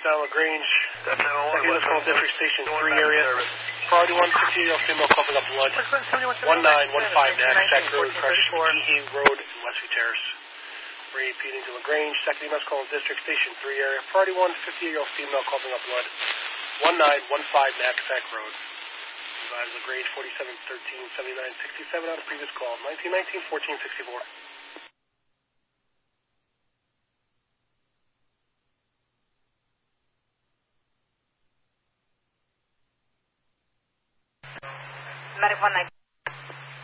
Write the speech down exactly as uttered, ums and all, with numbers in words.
down LaGrange. That's nine one one. Second unit's calling District Station three area. Priority one, fifty-year-old female coughing up blood. one nine one five Knapsack Road, Crush Key Road, and Westview Terrace. Repeating to LaGrange. Second unit's calling District Station three area. Priority one, fifty-year-old female coughing up blood. one nine one five Knapsack Road. Advise LaGrange forty-seven thirteen seventy-nine sixty-seven on a previous call. nineteen nineteen fourteen sixty-four. Medic one nine.